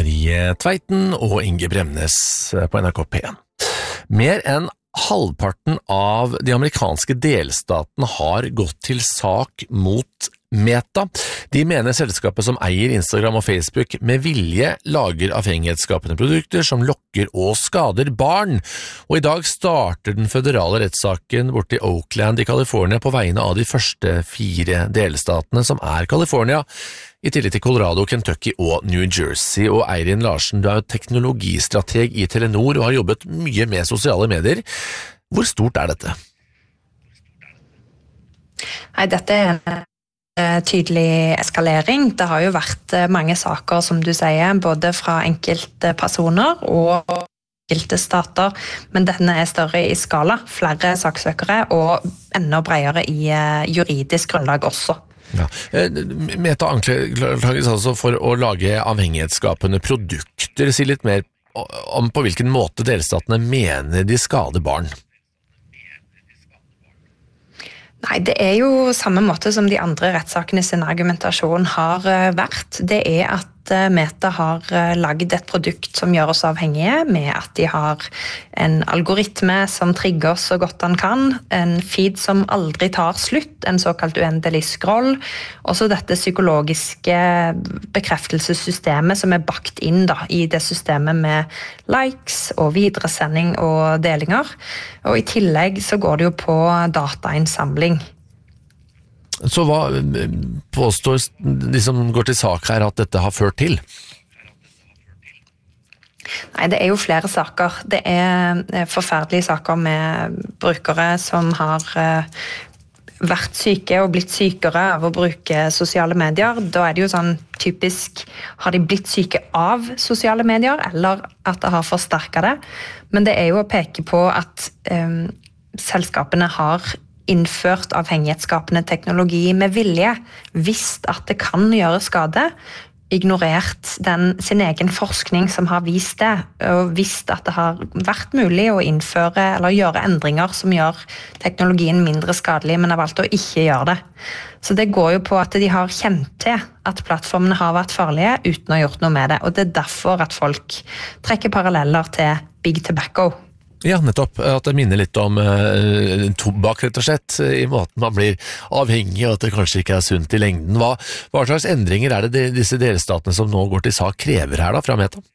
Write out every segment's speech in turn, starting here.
Marie Tveiten og Inge Bremnes på NRK P1. Mer enn halvparten av de amerikanske delstatene har gått til sak mot Meta. De mener selskapet som eier Instagram og Facebook med vilje lager avhengighetsskapende produkter som lokker og skader barn. Og i dag starter den føderale rettssaken borte i Oakland i California på vegne av de første 4 delstatene som er California, i tillegg til Colorado, Kentucky og New Jersey. Og Eirin Larsen, du er jo teknologistrateg i Telenor og har jobbet mye med sosiale medier. Hvor stort er dette? Nei, dette er en tydelig eskalering. Det har jo vært mange saker, som du sier, både fra enkelte personer og enkelte stater, men denne er større i skala, flere saksøkere og enda bredere i juridisk grunnlag også. Ja. Meta anklages altså for å lage avhengighetsskapende produkter. Si litt mer om på hvilken måte delstatene mener de skader barn. Nei, det er jo samme måte som de andre rettssakene sin argumentasjon har vært. Det er at Meta har laget et produkt som gjør oss avhengige, med at de har en algoritme som trigger så godt han kan, en feed som aldri tar slutt, en såkalt uendelig scroll, og så dette psykologiske bekreftelsessystemet som er bakt inn da, i det systemet med likes og videresending og delinger. Og i tillegg så går det jo på datainnsamling. Så hva påstår de som går til sak her at dette har ført til? Nei, det er jo flere saker. Det er forferdelige saker med brukere som har vært syke og blitt sykere av å bruke sosiale medier. Da er det jo sånn typisk, har de blitt syke av sosiale medier, eller at det har forsterket det. Men det er jo å peke på at selskapene har innført avhengighetsskapende teknologi med vilje, visst at det kan gjøre skade, ignorert sin egen forskning som har vist det, og visst at det har vært mulig å innføre eller gjøre endringer som gjør teknologien mindre skadelig, men har valgt å ikke gjøre det. Så det går jo på at de har kjent til at plattformene har vært farlige uten å ha gjort noe med det, og det er derfor at folk trekker paralleller til Big Tobacco. Ja, nettopp. At det minner litt om tobakk, rett og slett, i måten man blir avhengig, og at det kanskje ikke er sunt i lengden. Hva slags endringer er det disse delstatene som nå går til sak krever her da, fra Meta?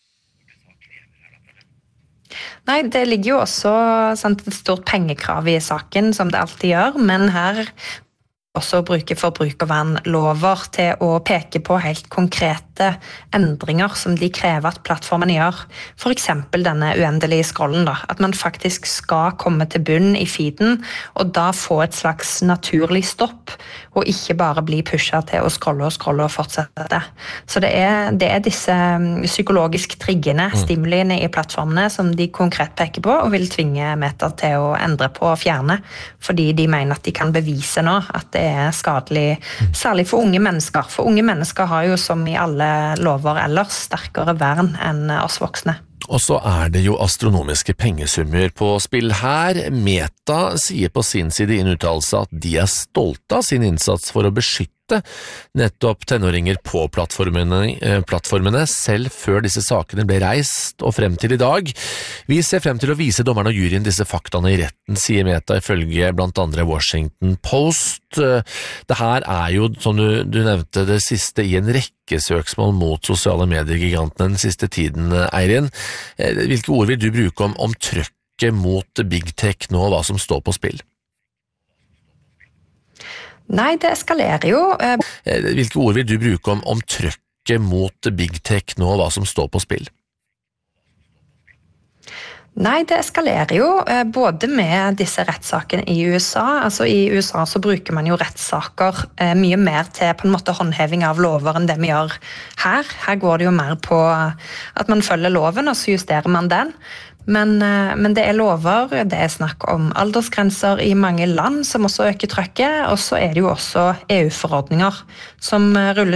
Nei, det ligger jo også et stort pengekrav i saken, som det alltid gjør, men her også bruke forbrukervernlover til å peke på helt konkrete endringer som de krever at plattformen gjør. For eksempel denne uendelige scrollen, da. At man faktisk skal komme til bunn i feeden, og da få et slags naturlig stopp, og ikke bare bli pushet til å scrolle og fortsette. Så det er disse psykologisk triggende stimuliene i plattformene som de konkret peker på, og vil tvinge Meta til å endre på og fjerne, fordi de mener at de kan bevise nå at det er skadelig, særlig for unge mennesker. For unge mennesker har jo, som i alle lover ellers, sterkere vern enn oss voksne. Og så er det jo astronomiske pengesummer på spill her. Meta sier på sin side i en uttalelse at de er stolte av sin innsats for å beskytte nettopp tenåringer på plattformene selv før disse sakene ble reist og frem til i dag. Vi ser frem til å vise dommerne og juryen disse faktaene i retten, sier Meta ifølge blant andre Washington Post. Det her er jo, som du nevnte, det siste i en rekke søksmål mot sosiale medier-gigantene den siste tiden, Eirin. Hvilke ord vil du bruke om trøkket mot Big Tech nå, og hva som står på spill? Nei, det eskalerer jo. Hvilke ord vil du bruke om trøkket mot Big Tech nå, og hva som står på spill? Nei, det eskalerer jo, både med disse rettssakene i USA. Altså i USA så bruker man jo rettssaker mye mer til på en måte håndheving av lover enn det vi gjør her. Her går det jo mer på at man følger loven, og så justerer man den. Men det er lover, det er snakk om aldersgrenser i mange land som også øker trøkket, og så er det jo også EU-forordninger som rulles